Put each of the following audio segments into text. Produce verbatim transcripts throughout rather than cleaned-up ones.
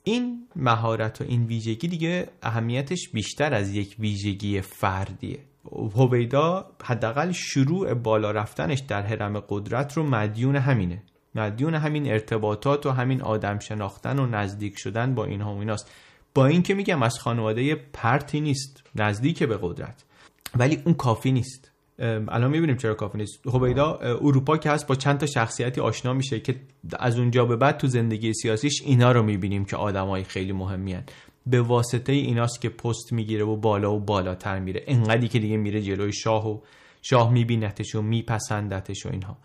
این مهارت و این ویژگی دیگه اهمیتش بیشتر از یک ویژگی فردیه. هویدا حداقل شروع بالا رفتنش در هرم قدرت رو مدیون همینه، مدیون همین ارتباطات و همین آدم شناختن و نزدیک شدن با اینها و ایناست. با این که میگم از خانواده پرتی نیست، نزدیک به قدرت، ولی اون کافی نیست. الان میبینیم چرا کافی نیست. هویدا اروپا که هست با چند تا شخصیتی آشنا میشه که از اونجا به بعد تو زندگی سیاسیش اینا رو میبینیم که آدمای خیلی مهمی هن. به واسطه ایناست که پست میگیره و بالا و بالاتر میره، انقدری که دیگه میره جلوی شاه و شاه میبینتش و میپسندتش و اینها.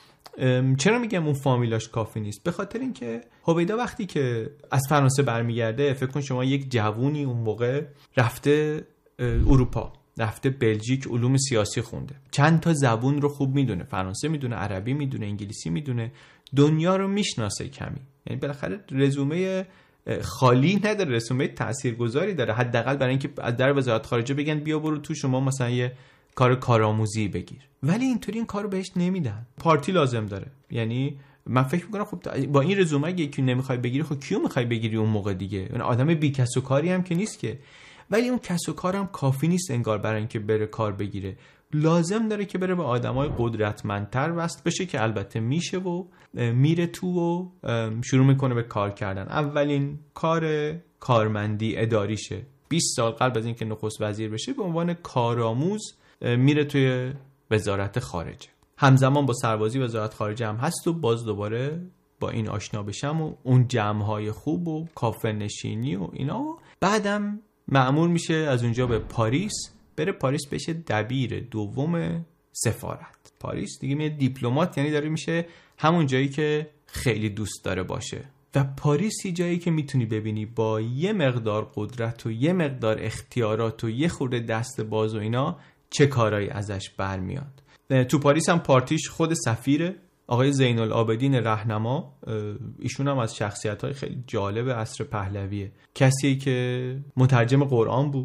چرا میگم اون فامیلاش کافی نیست؟ به خاطر اینکه هویدا وقتی که از فرانسه برمیگرده، فکر کن شما یک جوونی اون موقع رفته اروپا، رفته بلژیک، علوم سیاسی خونده، چند تا زبون رو خوب میدونه، فرانسه میدونه، عربی میدونه، انگلیسی میدونه، دنیا رو میشناسه کمی. یعنی بالاخره رزومه خالی نداره، رزومه تاثیرگذاری داره، حداقل برای اینکه از در وزارت خارجه بگن بیا برو تو شما مثلا یه کار کارآموزی بگیر. ولی اینطوری این کارو بهش نمیدن. پارتی لازم داره. یعنی من فکر میکنم خب با این رزومه اگه یکی نمیخوای بگیری، خب کیو میخوای بگیری اون موقع دیگه؟ اون آدم بی کس و کاری هم که نیست که. ولی اون کس و کارم کافی نیست انگار برای اینکه بره کار بگیره. لازم داره که بره به آدمای قدرتمندتر وصل بشه که البته میشه و میره تو و شروع میکنه به کار کردن. اولین کار کارمندی اداریشه. بیست سال قبل از اینکه نخست وزیر بشه به عنوان کارآموز میره توی وزارت خارجه. همزمان با سربازی وزارت خارجه هم هست و باز دوباره با این آشنا بشم و اون جمع‌های خوب و کافه نشینی و اینا. و بعدم مأمور میشه از اونجا به پاریس بره، پاریس بشه دبیر دوم سفارت. پاریس دیگه میشه دیپلمات، یعنی داره میشه همون جایی که خیلی دوست داره باشه. و پاریسی جایی که میتونی ببینی با یه مقدار قدرت و یه مقدار اختیارات و یه خورده دست باز و اینا چه کارایی ازش برمیاد. تو پاریس هم پارتیش خود سفیره، آقای زین العابدین رهنما. ایشون هم از شخصیت‌های خیلی جالب عصر پهلویه، کسیه که مترجم قرآن بود،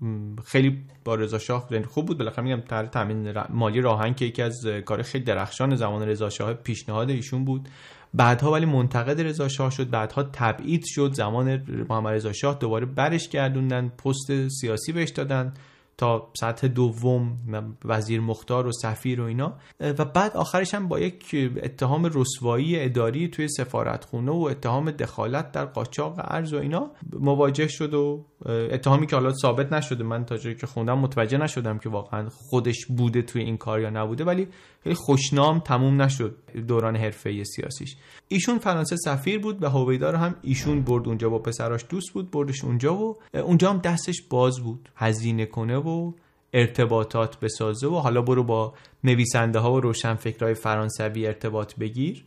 خیلی با رضا شاه خوب بود. بالاخره میگم طرح تامین مالی راهن که یکی از کار خیلی درخشان زمان رضا شاه پیشنهاد ایشون بود. بعدها ولی منتقد رضا شاه شد، بعدها تبعید شد، زمان محمد رضا شاه دوباره برش گردوندن، پست سیاسی بهش دادن تا سطح دوم، وزیر مختار و سفیر و اینا. و بعد آخرش هم با یک اتهام رسوایی اداری توی سفارتخونه و اتهام دخالت در قاچاق ارز و اینا مواجه شد و اتهامی که حالا ثابت نشده، من تا جایی که خوندم متوجه نشدم که واقعا خودش بوده توی این کار یا نبوده، ولی خیلی خوشنام تموم نشد دوران حرفه‌ای سیاسیش. ایشون فرانسه سفیر بود و هویدا رو هم ایشون برد اونجا، با پسراش دوست بود، بردش اونجا و اونجا هم دستش باز بود، هزینه کنه و ارتباطات بسازه و حالا برو با نویسنده ها و روشنفکرای فرانسوی ارتباط بگیر،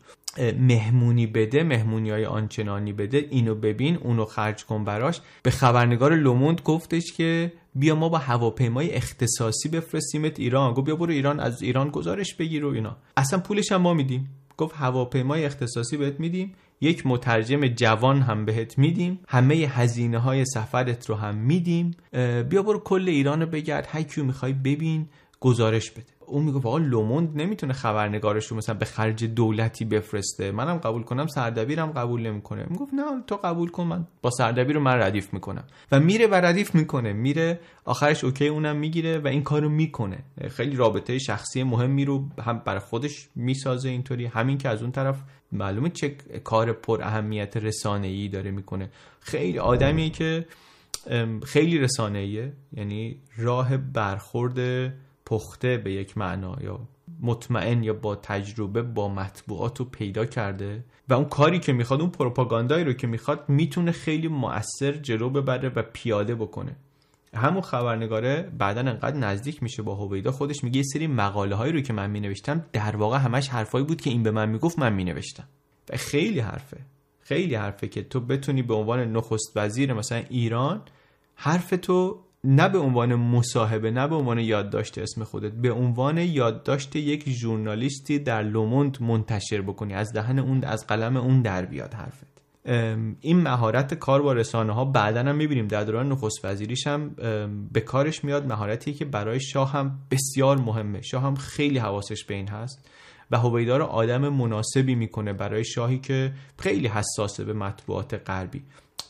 مهمونی بده، مهمونی های آنچنانی بده، اینو ببین اونو خرج کن براش. به خبرنگار لوموند گفتش که بیا ما با هواپیمای اختصاصی بفرستیمت ایران. گفت بیا برو ایران، از ایران گزارش بگیر و اینا، اصلا پولش هم ما میدیم. گفت هواپیمای اختصاصی بهت میدیم، یک مترجم جوان هم بهت میدیم، همه هزینه های سفرت رو هم میدیم، بیا برو کل ایرانو بگرد، هر کیو میخوای ببین، گزارش بده. اون میگه واقعا لوموند نمیتونه خبرنگارش رو مثلا به خرج دولتی بفرسته، منم قبول کنم سردبیرم قبول نمیکنه. میگفت نه تو قبول کن، من با سردبیر رو من ردیف میکنم. و میره و ردیف میکنه، میره آخرش اوکی اونم میگیره و این کارو میکنه. خیلی رابطه شخصی مهمی رو هم برای خودش میسازه اینطوری، همین که از اون طرف معلومه چه کار پر اهمیت رسانه‌ای داره میکنه. خیلی آدمیه که خیلی رسانه‌ایه، یعنی راه برخورد پخته به یک معنا یا مطمئن یا با تجربه با مطبوعات رو پیدا کرده و اون کاری که میخواد، اون پروپاگاندایی رو که میخواد میتونه خیلی مؤثر جلو ببره و پیاده بکنه. همون خبرنگاره بعدن انقدر نزدیک میشه با هویدا، خودش میگه یه سری مقاله هایی رو که من مینوشتم در واقع همش حرفایی بود که این به من میگفت من مینوشتم. و خیلی حرفه، خیلی حرفه که تو بتونی به عنوان نخست وزیر مثلا ایران حرف تو نه به عنوان مصاحبه، نه به عنوان یادداشت اسم خودت، به عنوان یادداشت یک ژورنالیستی در لوموند منتشر بکنی، از دهن اون، از قلم اون در بیاد حرفت. این مهارت کار با رسانه ها بعدن هم میبینیم در دوران نخست وزیریش هم به کارش میاد. مهارتی که برای شاه هم بسیار مهمه، شاه هم خیلی حواسش به این هست و هویدا رو آدم مناسبی میکنه برای شاهی که خیلی حساسه به مطبوعات غربی.